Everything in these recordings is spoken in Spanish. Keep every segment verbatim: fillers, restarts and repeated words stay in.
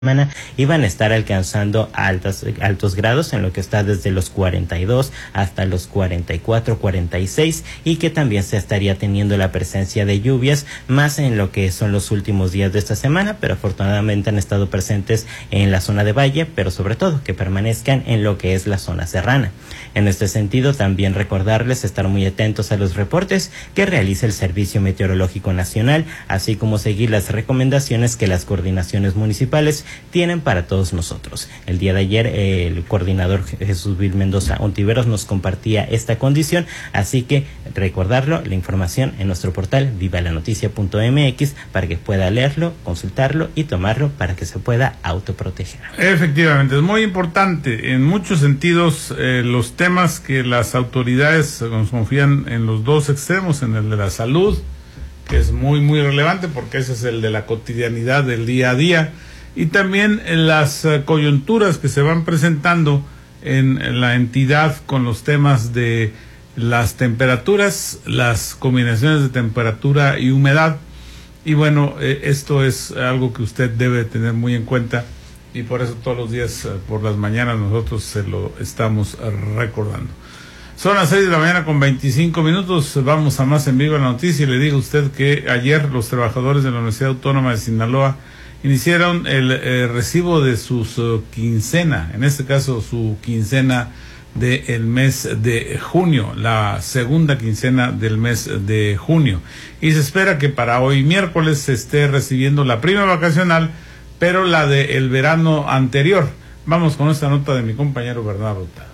semana iban a estar alcanzando altas, altos grados en lo que está desde los cuarenta y dos hasta los cuarenta y cuatro, cuarenta y seis, y que también se estaría teniendo la presencia de lluvias más en lo que son los últimos días de esta semana, pero afortunadamente han estado presentes en la zona de valle, pero sobre todo que permanezcan en lo que es la zona serrana. En este sentido, también recordarles estar muy atentos a los reportes que realiza el Servicio Meteorológico Nacional, así como seguir las recomendaciones que las coordinaciones municipales tienen para todos nosotros. El día de ayer eh, el coordinador Jesús Vil Mendoza Ontiveros nos compartía esta condición, así que recordarlo, la información en nuestro portal viva la noticia punto m x para que pueda leerlo, consultarlo y tomarlo para que se pueda autoproteger. Efectivamente, es muy importante en muchos sentidos eh, los temas que las autoridades nos confían en los dos extremos, en el de la salud, que es muy muy relevante porque ese es el de la cotidianidad del día a día, y también en las uh, coyunturas que se van presentando en, en la entidad con los temas de las temperaturas, las combinaciones de temperatura y humedad. Y bueno, eh, esto es algo que usted debe tener muy en cuenta, y por eso todos los días uh, por las mañanas nosotros se lo estamos uh, recordando. Son las seis de la mañana con veinticinco minutos, vamos a más en Viva la Noticia, y le digo a usted que ayer los trabajadores de la Universidad Autónoma de Sinaloa iniciaron el eh, recibo de su uh, quincena, en este caso su quincena del mes de junio, la segunda quincena del mes de junio, y se espera que para hoy miércoles se esté recibiendo la prima vacacional, pero la del verano anterior. Vamos con esta nota de mi compañero Bernardo Hurtado.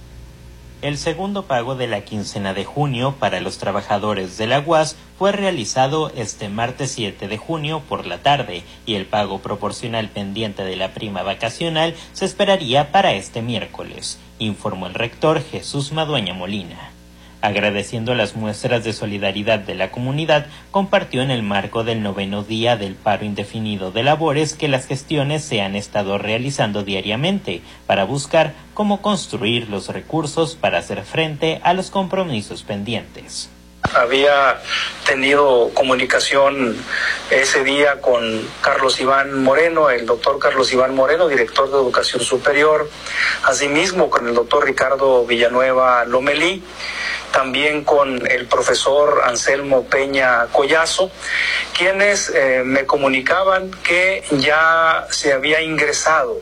El segundo pago de la quincena de junio para los trabajadores de la U A S fue realizado este martes siete de junio por la tarde, y el pago proporcional pendiente de la prima vacacional se esperaría para este miércoles, informó el rector Jesús Madueña Molina. Agradeciendo las muestras de solidaridad de la comunidad, compartió en el marco del noveno día del paro indefinido de labores que las gestiones se han estado realizando diariamente para buscar cómo construir los recursos para hacer frente a los compromisos pendientes. Había tenido comunicación ese día con Carlos Iván Moreno, el doctor Carlos Iván Moreno, director de Educación Superior, asimismo con el doctor Ricardo Villanueva Lomelí, también con el profesor Anselmo Peña Collazo, quienes eh, me comunicaban que ya se había ingresado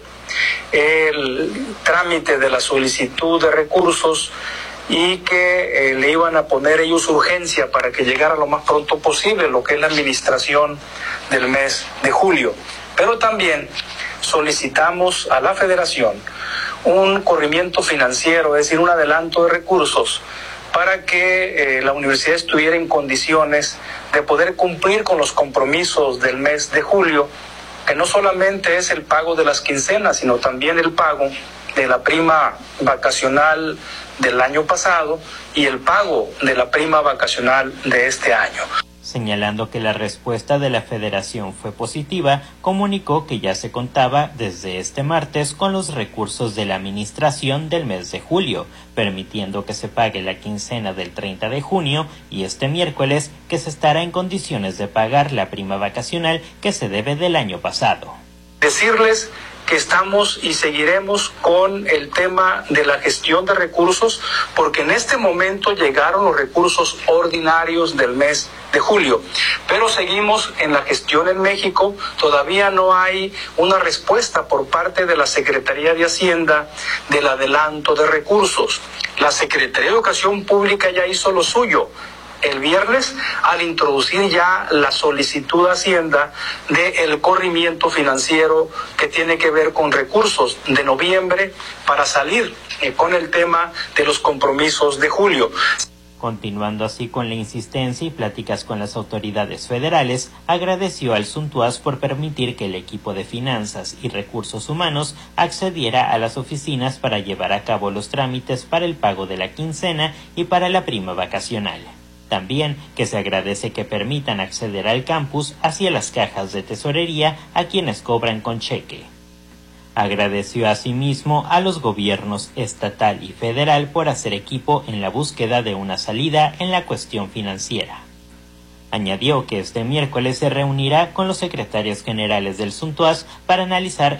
el trámite de la solicitud de recursos y que eh, le iban a poner ellos urgencia para que llegara lo más pronto posible lo que es la administración del mes de julio. Pero también solicitamos a la Federación un corrimiento financiero, es decir, un adelanto de recursos para que eh, la universidad estuviera en condiciones de poder cumplir con los compromisos del mes de julio, que no solamente es el pago de las quincenas, sino también el pago de la prima vacacional del año pasado y el pago de la prima vacacional de este año. Señalando que la respuesta de la Federación fue positiva, comunicó que ya se contaba desde este martes con los recursos de la administración del mes de julio, permitiendo que se pague la quincena del treinta de junio y este miércoles que se estará en condiciones de pagar la prima vacacional que se debe del año pasado. Decirles que estamos y seguiremos con el tema de la gestión de recursos, porque en este momento llegaron los recursos ordinarios del mes de julio, pero seguimos en la gestión en México. Todavía no hay una respuesta por parte de la Secretaría de Hacienda del adelanto de recursos. La Secretaría de Educación Pública ya hizo lo suyo el viernes al introducir ya la solicitud a Hacienda del corrimiento financiero que tiene que ver con recursos de noviembre para salir eh, con el tema de los compromisos de julio. Continuando así con la insistencia y pláticas con las autoridades federales, agradeció al Suntuaz por permitir que el equipo de finanzas y recursos humanos accediera a las oficinas para llevar a cabo los trámites para el pago de la quincena y para la prima vacacional. También que se agradece que permitan acceder al campus hacia las cajas de tesorería a quienes cobran con cheque. Agradeció asimismo a los gobiernos estatal y federal por hacer equipo en la búsqueda de una salida en la cuestión financiera. Añadió que este miércoles se reunirá con los secretarios generales del SUNTUAS para analizar